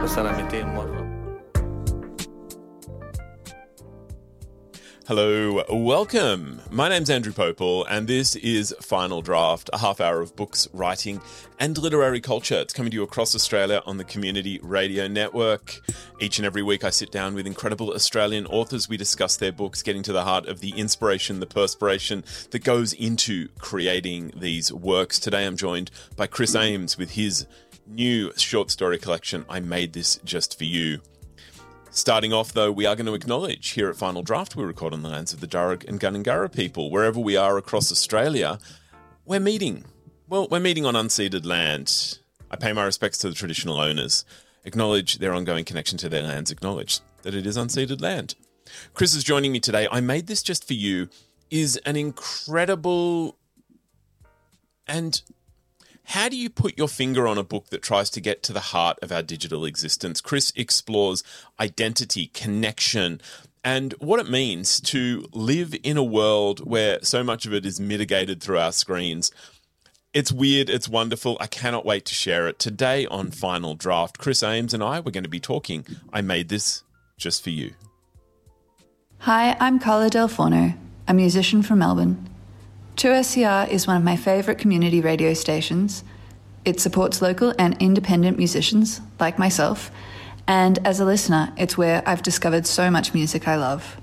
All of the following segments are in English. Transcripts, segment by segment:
بس أنا 200 مرة. Hello, welcome. My name's Andrew Popel, and this is Final Draft, a half hour of books, writing, and literary culture. It's coming to you across Australia on the Community Radio Network. Each and every week I sit down with incredible Australian authors. We discuss their books, getting to the heart of the inspiration, the perspiration that goes into creating these works. Today I'm joined by Chris Ames with his new short story collection, I Made This Just For You. Starting off, though, we are going to acknowledge here at Final Draft, we record on the lands of the Darug and Gundungurra people. Wherever we are across Australia, we're meeting. Well, we're meeting on unceded land. I pay my respects to the traditional owners, acknowledge their ongoing connection to their lands, acknowledge that it is unceded land. Chris is joining me today. I Made This Just For You is an incredible and... How do you put your finger on a book that tries to get to the heart of our digital existence? Chris explores identity, connection, and what it means to live in a world where so much of it is mitigated through our screens. It's weird, it's wonderful. I cannot wait to share it. Today on Final Draft, Chris Ames and I, we're going to be talking I Made This Just For You. Hi, I'm Carla Del Forno, a musician from Melbourne. 2SCR is one of my favourite community radio stations. It supports local and independent musicians, like myself, and as a listener, it's where I've discovered so much music I love.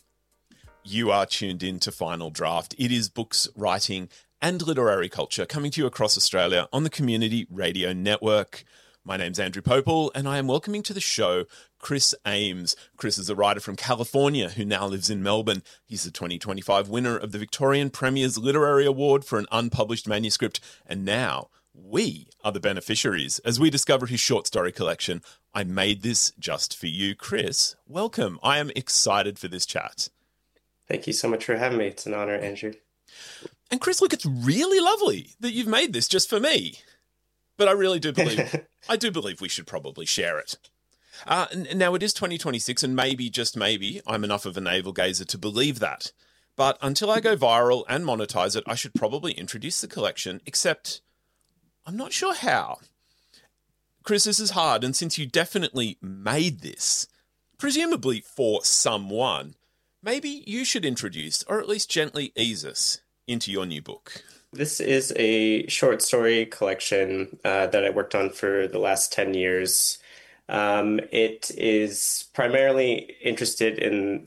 You are tuned in to Final Draft. It is books, writing, and literary culture coming to you across Australia on the Community Radio Network. My name's Andrew Popel, and I am welcoming to the show Chris Ames. Chris is a writer from California who now lives in Melbourne. He's the 2025 winner of the Victorian Premier's Literary Award for an unpublished manuscript, and now we are the beneficiaries as we discover his short story collection, I Made This Just For You. Chris, welcome. I am excited for this chat. Thank you so much for having me. It's an honor, Andrew. And Chris, look, it's really lovely that you've made this just for me. But I really do believe we should probably share it. Now, it is 2026, and maybe, just maybe, I'm enough of a navel gazer to believe that. But until I go viral and monetize it, I should probably introduce the collection, except I'm not sure how. Chris, this is hard, and since you definitely made this, presumably for someone, maybe you should introduce, or at least gently ease us into your new book. This is a short story collection that I worked on for the last 10 years. It is primarily interested in